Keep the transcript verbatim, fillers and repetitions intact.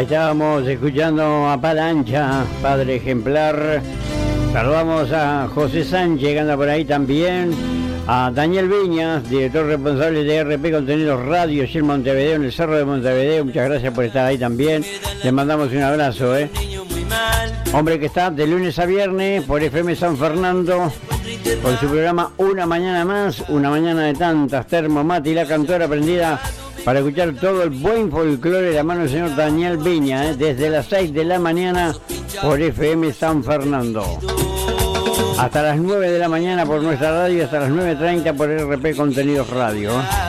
Ahí estábamos escuchando a Palancha, padre ejemplar. Saludamos a José Sánchez, que anda por ahí también. A Daniel Viñas, director responsable de R P Contenidos Radio, allí en Montevideo, en el Cerro de Montevideo. Muchas gracias por estar ahí también. Les mandamos un abrazo, ¿eh? Hombre que está de lunes a viernes por F M San Fernando, con su programa Una Mañana Más, una mañana de tantas, Termomate y la cantora prendida para escuchar todo el buen folclore de la mano del señor Daniel Viña, ¿eh? Desde las seis de la mañana por F M San Fernando. Hasta las nueve de la mañana por nuestra radio y hasta las nueve treinta por R P Contenidos Radio.